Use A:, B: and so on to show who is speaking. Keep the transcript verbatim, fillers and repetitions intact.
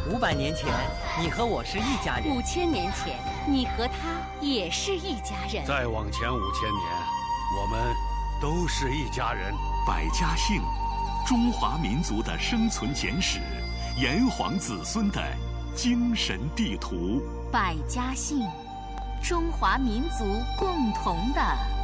A: 五百年前，你和我是一家人；
B: 五千年前，你和他也是一家人；
C: 再往前五千年，我们都是一家人。
D: 百家姓，中华民族的生存简史，炎黄子孙的精神地图。
B: 百家姓，中华民族共同的